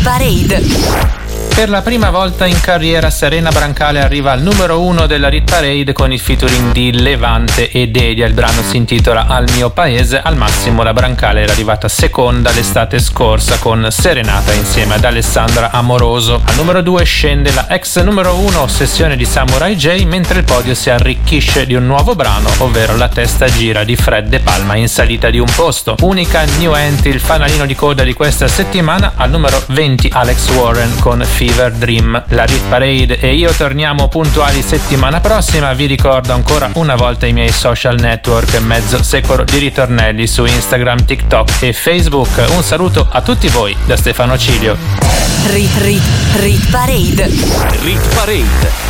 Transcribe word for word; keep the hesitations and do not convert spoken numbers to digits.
Rit Parade. Per la prima volta in carriera Serena Brancale arriva al numero uno della Rit Parade con il featuring di Levante e Delia. Il brano si intitola Al mio paese. Al massimo la Brancale era arrivata seconda l'estate scorsa con Serenata insieme ad Alessandra Amoroso. Al numero due scende la ex numero uno Ossessione di Samurai J, mentre il podio si arricchisce di un nuovo brano, ovvero La testa gira di Fred De Palma, in salita di un posto. Unica new entry, il fanalino di coda di questa settimana. Al numero venti Alex Warren con Fever Dream. La Rit Parade e io torniamo puntuali settimana prossima. Vi ricordo ancora una volta i miei social network, mezzo secolo di ritornelli su Instagram, TikTok e Facebook. Un saluto a tutti voi da Stefano Cilio. Rit Rit Rit Parade. Rit Parade